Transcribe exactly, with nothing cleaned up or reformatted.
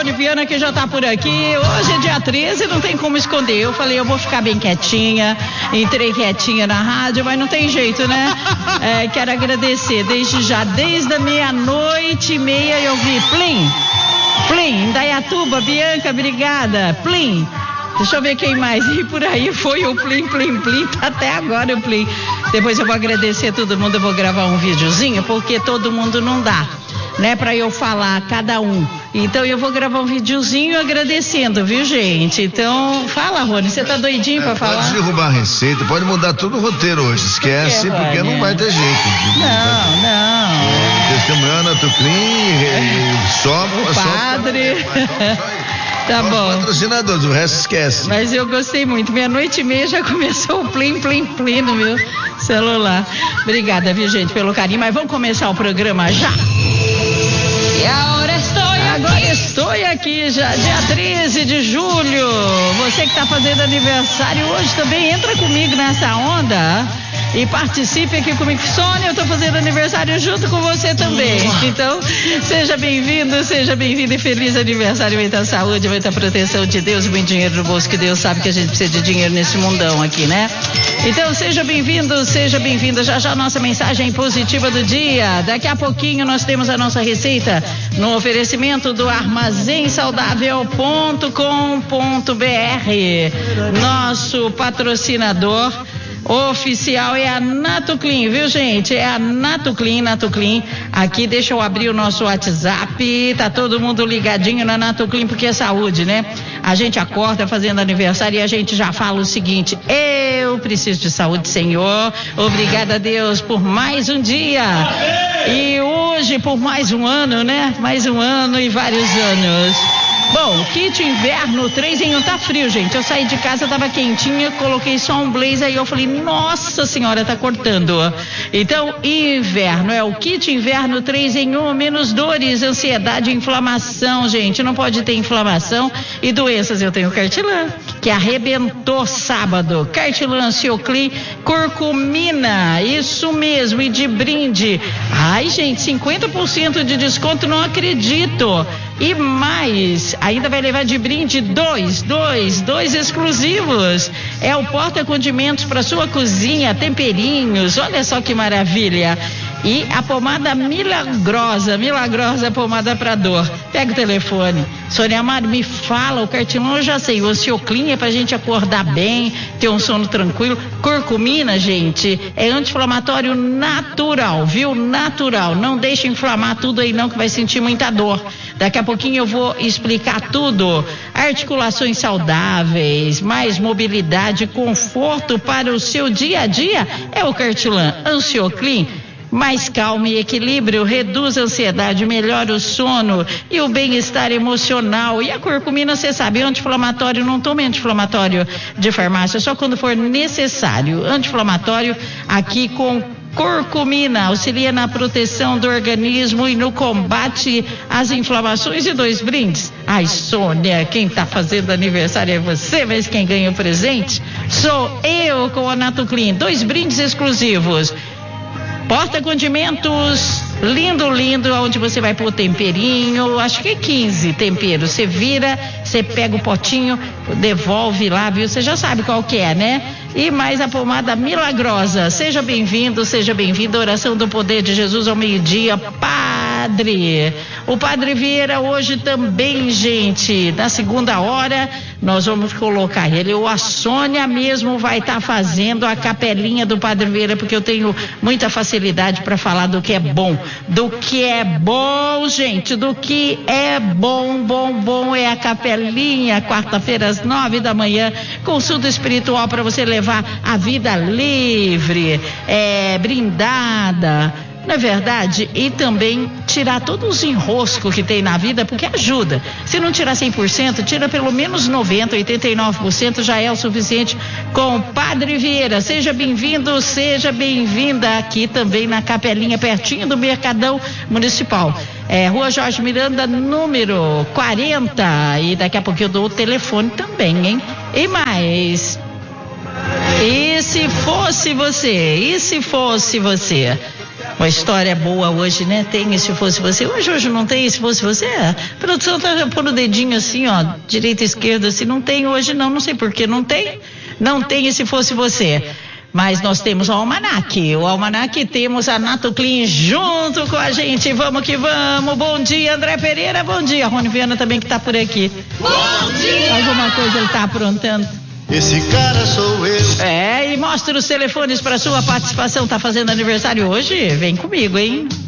Rony Viana, que já tá por aqui. Hoje é dia treze, não tem como esconder. Eu falei, eu vou ficar bem quietinha. Entrei quietinha na rádio, mas não tem jeito, né? É, quero agradecer desde já, desde a meia-noite e meia eu vi Plim, Plim, Indaiatuba, Bianca, obrigada, Plim. Deixa eu ver quem mais. E por aí foi o Plim, Plim, Plim. Tá até agora o Plim. Depois eu vou agradecer a todo mundo. Eu vou gravar um videozinho, porque todo mundo não dá, né? Pra eu falar cada um. Então eu vou gravar um videozinho agradecendo, viu, gente? Então, fala, Rony. Você tá doidinho é, pra falar? Pode derrubar a receita, pode mudar todo o roteiro hoje. Esquece, é, porque não vai ter jeito. Não, não. Testemunhando a Tuclim, só o padre. Só... Tá bom. Patrocinadores, o resto esquece. Mas eu gostei muito. Meia-noite e meia já começou o plim, plim, plim no meu celular. Obrigada, viu, gente, pelo carinho. Mas vamos começar o programa já. E agora estou aqui. Agora estou aqui já, dia treze de julho. Você que tá fazendo aniversário hoje também, entra comigo nessa onda e participe aqui comigo. Sônia, eu tô fazendo aniversário junto com você também. Então, seja bem-vindo, seja bem-vindo e feliz aniversário. Muita saúde, muita proteção de Deus, muito dinheiro no bolso, que Deus sabe que a gente precisa de dinheiro nesse mundão aqui, né? Então, seja bem-vindo, seja bem-vinda. Já já nossa mensagem positiva do dia. Daqui a pouquinho nós temos a nossa receita no oferecimento do armazém saudável ponto com ponto br. Nosso patrocinador oficial é a Natuclim, viu, gente? É a Natuclim, Natuclim. Aqui, deixa eu abrir o nosso WhatsApp. Tá todo mundo ligadinho na Natuclim, porque é saúde, né? A gente acorda fazendo aniversário e a gente já fala o seguinte: eu preciso de saúde, Senhor. Obrigada a Deus por mais um dia. E hoje por mais um ano, né? Mais um ano e vários anos. Bom, kit inverno três em um, tá frio, gente. Eu saí de casa, tava quentinha, coloquei só um blazer e eu falei, nossa senhora, tá cortando. Então, inverno, é o kit inverno três em um, menos dores, ansiedade, inflamação, gente. Não pode ter inflamação e doenças. Eu tenho o Cartilan, que arrebentou sábado. Cartilan, Cioclin, curcumina, isso mesmo, e de brinde. Ai, gente, cinquenta por cento de desconto, não acredito. E mais, ainda vai levar de brinde dois, dois, dois exclusivos. É o porta-condimentos para sua cozinha, temperinhos, olha só que maravilha. E a pomada milagrosa, milagrosa pomada para dor. Pega o telefone. Sônia Amaro, me fala, o Cartilan eu já sei, o Cioclin é pra gente acordar bem, ter um sono tranquilo. Curcumina, gente, é anti-inflamatório natural, viu? Natural. Não deixa inflamar tudo aí não, que vai sentir muita dor. Daqui a pouquinho eu vou explicar tudo. Articulações saudáveis, mais mobilidade, conforto para o seu dia a dia é o Cartilan. Cioclin, mais calma e equilíbrio, reduz a ansiedade, melhora o sono e o bem-estar emocional. E a curcumina, você sabe, anti-inflamatório, não tome anti-inflamatório de farmácia, só quando for necessário. Anti-inflamatório aqui com curcumina, auxilia na proteção do organismo e no combate às inflamações. E dois brindes. Ai, Sônia, quem tá fazendo aniversário é você, mas quem ganha o presente sou eu com a Natuclim. Dois brindes exclusivos. Porta-condimentos, lindo, lindo, onde você vai pôr temperinho, acho que é quinze temperos. Você vira, você pega o potinho, devolve lá, viu? Você já sabe qual que é, né? E mais a pomada milagrosa. Seja bem-vindo, seja bem-vindo. Oração do Poder de Jesus ao meio-dia. Padre, o Padre Vieira hoje também, gente. Na segunda hora, nós vamos colocar ele. Ou a Sônia mesmo vai estar tá fazendo a capelinha do Padre Vieira, porque eu tenho muita facilidade para falar do que é bom. Do que é bom, gente. Do que é bom, bom, bom é a capelinha. Quarta-feira, às nove da manhã. Consulta espiritual para você levar a vida livre, é, brindada, não é verdade? E também tirar todos os enroscos que tem na vida, porque ajuda. Se não tirar cem por cento, tira pelo menos noventa por cento, oitenta e nove por cento já é o suficiente com o Padre Vieira. Seja bem-vindo, seja bem-vinda aqui também na capelinha, pertinho do Mercadão Municipal. É, Rua Jorge Miranda, número quarenta. E daqui a pouco eu dou o telefone também, hein? E mais... E se fosse você? E se fosse você? Uma história boa hoje, né? Tem Se Fosse Você. Hoje, hoje não tem Se Fosse Você. A produção tá pondo o dedinho assim, ó, direita e esquerda, assim. Não tem hoje, não. Não sei por que não tem. Não tem Se Fosse Você. Mas nós temos o Almanac. O Almanac, temos a Nato Clean junto com a gente. Vamos que vamos. Bom dia, André Pereira. Bom dia. Rony Viana também que tá por aqui. Bom dia! Alguma coisa ele tá aprontando? Esse cara sou eu. É, e mostra os telefones para sua participação. Tá fazendo aniversário hoje? Vem comigo, hein?